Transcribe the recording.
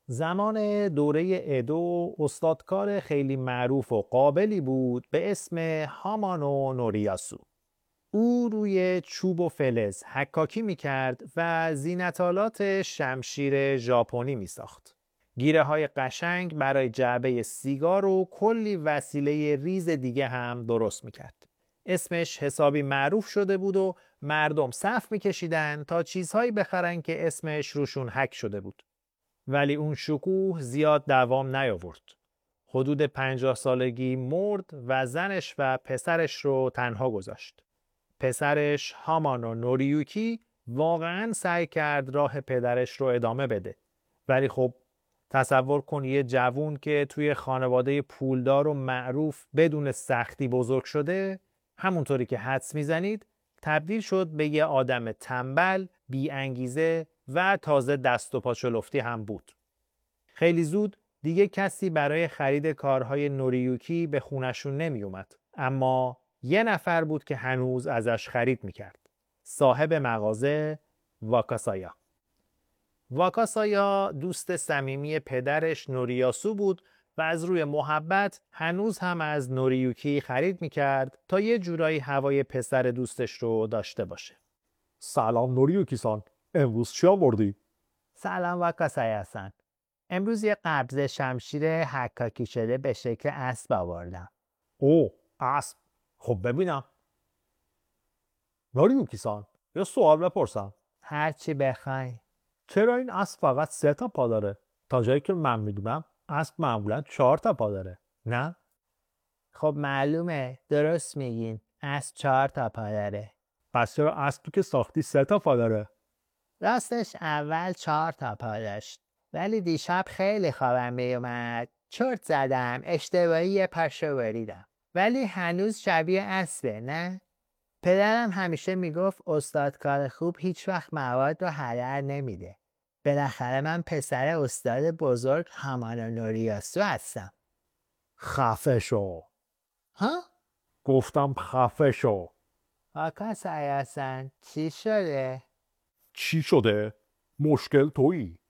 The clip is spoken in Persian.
زمان دوره ادو استادکار خیلی معروف و قابلی بود به اسم هامانو نوریاسو. او روی چوب و فلز حکاکی میکرد و زینتالات شمشیر ژاپنی میساخت. گیره های قشنگ برای جعبه سیگار و کلی وسیله ریز دیگه هم درست میکرد. اسمش حسابی معروف شده بود و مردم صف میکشیدن تا چیزهایی بخرن که اسمش روشون حک شده بود. ولی اون شکوه زیاد دوام نیاورد. حدود 50 سالگی مرد و زنش و پسرش رو تنها گذاشت. پسرش هامانو نوریوکی واقعا سعی کرد راه پدرش رو ادامه بده. ولی خب تصور کن یه جوون که توی خانواده پولدار و معروف بدون سختی بزرگ شده، همونطوری که حدس میزنید تبدیل شد به یه آدم تنبل، بی انگیزه و تازه دست و پا چلفتی هم بود. خیلی زود دیگه کسی برای خرید کارهای نوریوکی به خونشون نمی اومد. اما یه نفر بود که هنوز ازش خرید میکرد. صاحب مغازه واکاسایا. واکاسایا دوست صمیمی پدرش نوریاسو بود و از روی محبت هنوز هم از نوریوکی خرید میکرد تا یه جورایی هوای پسر دوستش رو داشته باشه. سلام نوریوکی سان، امروز چی آوردی؟ سلام واکاسایا-سان. امروز یه قبض شمشیر حکاکی شده به شکل اسب آوردم. اوه، اسب. خب ببینم. نوریوکی سان، یه سوال بپرسم. هرچی بخوای. چرا این اسب فقط 3 تا پا داره؟ تا جایی که من میدونم اسب معمولا 4 تا پا داره، نه؟ خب معلومه، درست میگین، اسب 4 تا پا داره. پس چرا اسبی که ساختی 3 تا پا داره؟ راستش اول 4 تا پا داشت، ولی دیشب خیلی خوابم میومد، چرت زدم، اشتباهی یه پاشو بریدم. ولی هنوز شبیه اسبه، نه؟ پدرم همیشه میگفت استادکار خوب هیچ وقت مواد رو هدر نمیده. بالاخره من پسر استاد بزرگ هامانو نوریاسو هستم. خفه شو. ها؟ گفتم خفه شو. واکاسایا-سان چی شده؟ چی شده؟ مشکل تویی.